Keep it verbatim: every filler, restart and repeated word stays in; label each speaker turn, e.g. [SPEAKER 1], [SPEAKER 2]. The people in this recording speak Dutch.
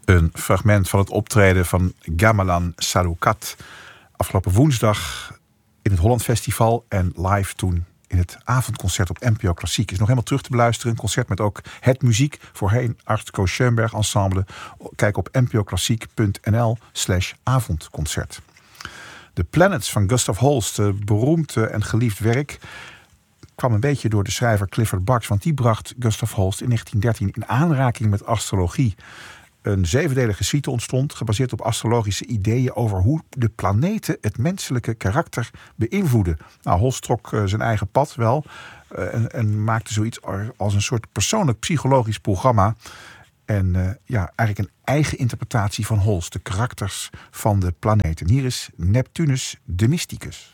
[SPEAKER 1] Een fragment van het optreden van Gamelan Sarukat afgelopen woensdag in het Holland Festival en live toen in het avondconcert op N P O Klassiek. Is nog helemaal terug te beluisteren. Een concert met ook het muziek voorheen Artco Schoenberg Ensemble. Kijk op npoklassiek.nl slash avondconcert. The Planets van Gustav Holst, beroemd en geliefd werk, kwam een beetje door de schrijver Clifford Barks, want die bracht Gustav Holst in negentien dertien in aanraking met astrologie. Een zevendelige suite ontstond, gebaseerd op astrologische ideeën over hoe de planeten het menselijke karakter beïnvloeden. Nou, Holst trok uh, zijn eigen pad wel uh, en, en maakte zoiets als een soort persoonlijk psychologisch programma. En uh, ja, eigenlijk een eigen interpretatie van Holst, de karakters van de planeten. Hier is Neptunus de Mysticus.